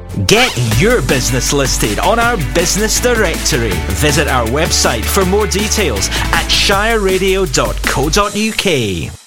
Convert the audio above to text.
Get your business listed on our business directory. Visit our website for more details at shireradio.co.uk.